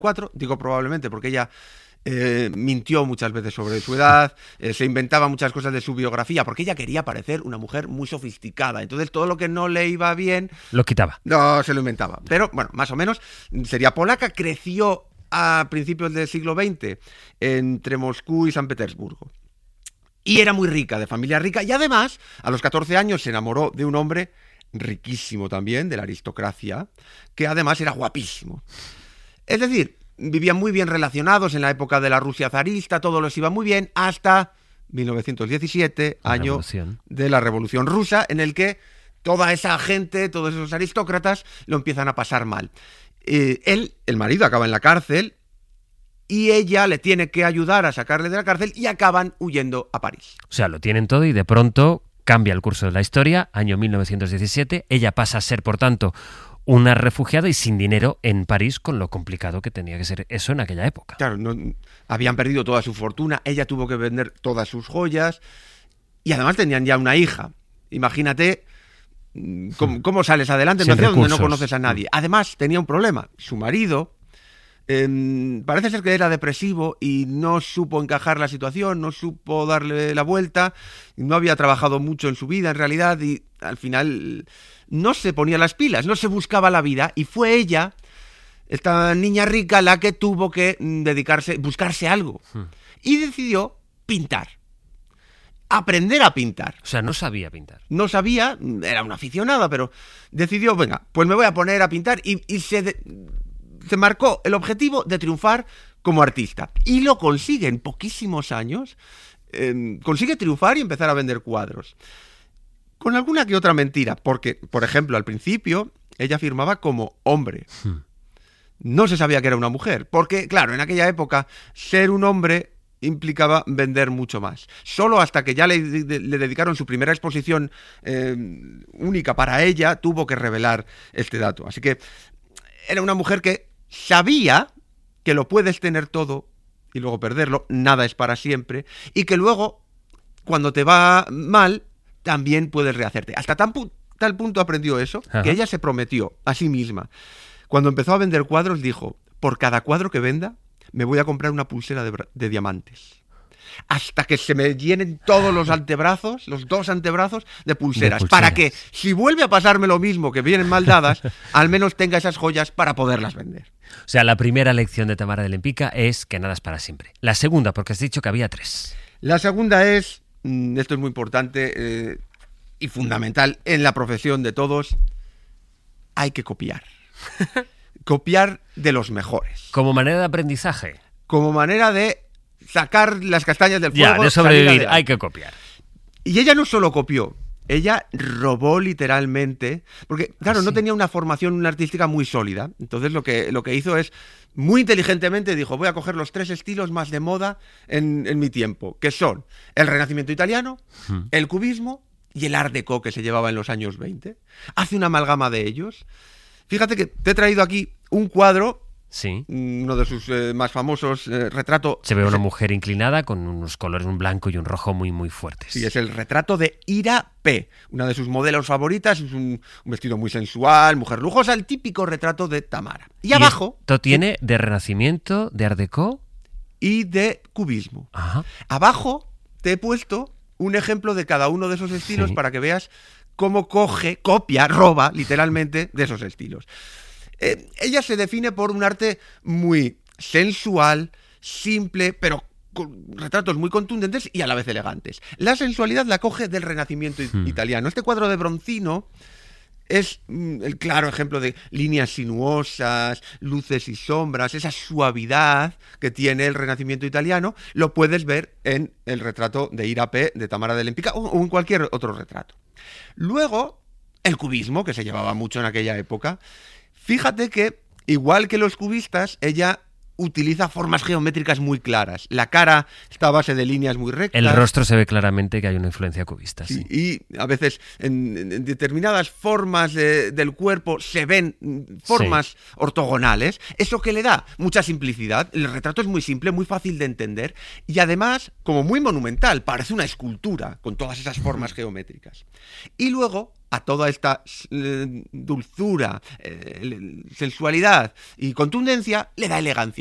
4, digo probablemente porque ella mintió muchas veces sobre su edad, se inventaba muchas cosas de su biografía, porque ella quería parecer una mujer muy sofisticada. Entonces todo lo que no le iba bien... Lo quitaba. No, se lo inventaba. Pero bueno, más o menos, sería polaca, creció a principios del siglo XX entre Moscú y San Petersburgo. Y era muy rica, de familia rica, y además, a los 14 años se enamoró de un hombre riquísimo también, de la aristocracia, que además era guapísimo. Es decir, vivían muy bien relacionados en la época de la Rusia zarista, todo les iba muy bien, hasta 1917, año de la Revolución Rusa, en el que toda esa gente, todos esos aristócratas, lo empiezan a pasar mal. Él, el marido, acaba en la cárcel y ella le tiene que ayudar a sacarle de la cárcel y acaban huyendo a París. O sea, lo tienen todo y de pronto cambia el curso de la historia, año 1917, ella pasa a ser, por tanto, una refugiada y sin dinero en París, con lo complicado que tenía que ser eso en aquella época. Claro, habían perdido toda su fortuna, ella tuvo que vender todas sus joyas y además tenían ya una hija. Imagínate cómo sales adelante en una ciudad donde no conoces a nadie. Además, tenía un problema. Su marido parece ser que era depresivo y no supo encajar la situación, no supo darle la vuelta, no había trabajado mucho en su vida en realidad y al final no se ponía las pilas, no se buscaba la vida y fue ella, esta niña rica, la que tuvo que buscarse algo y decidió pintar. Aprender a pintar. O sea, no sabía pintar. No sabía, era una aficionada, pero decidió, venga, pues me voy a poner a pintar y se marcó el objetivo de triunfar como artista. Y lo consigue en poquísimos años. Consigue triunfar y empezar a vender cuadros. Con alguna que otra mentira, porque, por ejemplo, al principio ella firmaba como hombre. No se sabía que era una mujer, porque, claro, en aquella época ser un hombre implicaba vender mucho más. Solo hasta que ya le dedicaron su primera exposición única para ella, tuvo que revelar este dato. Así que era una mujer que sabía que lo puedes tener todo y luego perderlo, nada es para siempre, y que luego, cuando te va mal, también puedes rehacerte. Hasta tal punto aprendió eso, que ella se prometió a sí misma. Cuando empezó a vender cuadros, dijo, por cada cuadro que venda, me voy a comprar una pulsera de diamantes. Hasta que se me llenen todos los antebrazos, los 2 antebrazos de pulseras. Para que, si vuelve a pasarme lo mismo, que vienen mal dadas, al menos tenga esas joyas para poderlas vender. O sea, la primera lección de Tamara de Lempicka es que nada es para siempre. La segunda, porque has dicho que había 3. La segunda es, esto es muy importante y fundamental en la profesión de todos, hay que copiar. Copiar de los mejores. Como manera de aprendizaje. Como manera de sacar las castañas del fuego. Ya, de sobrevivir, hay que copiar. Y ella no solo copió, ella robó literalmente, porque claro, no tenía una formación artística muy sólida. Entonces lo que hizo es, muy inteligentemente dijo, voy a coger los 3 estilos más de moda en mi tiempo, que son el Renacimiento italiano, el cubismo y el Art Deco que se llevaba en los años 20. Hace una amalgama de ellos. Fíjate que te he traído aquí un cuadro, uno de sus más famosos, retrato... Se ve una mujer inclinada con unos colores, un blanco y un rojo muy, muy fuertes. Sí, es el retrato de Ira P., una de sus modelos favoritas, es un vestido muy sensual, mujer lujosa, el típico retrato de Tamara. Y abajo... Esto tiene de Renacimiento, de Art Deco... Y de cubismo. Ajá. Abajo te he puesto un ejemplo de cada uno de esos estilos para que veas cómo copia, roba, literalmente, de esos estilos. Ella se define por un arte muy sensual, simple, pero con retratos muy contundentes y a la vez elegantes. La sensualidad la coge del Renacimiento italiano. Este cuadro de Bronzino es el claro ejemplo de líneas sinuosas, luces y sombras, esa suavidad que tiene el Renacimiento italiano. Lo puedes ver en el retrato de Ira P. de Tamara de Lempicka o en cualquier otro retrato. Luego, el cubismo, que se llevaba mucho en aquella época. Fíjate que, igual que los cubistas, ella utiliza formas geométricas muy claras. La cara está a base de líneas muy rectas. El rostro se ve claramente que hay una influencia cubista. Sí. Y a veces en determinadas formas del cuerpo se ven formas ortogonales. Eso que le da mucha simplicidad. El retrato es muy simple, muy fácil de entender y además como muy monumental. Parece una escultura con todas esas formas geométricas. Y luego a toda esta dulzura, sensualidad y contundencia, le da elegancia.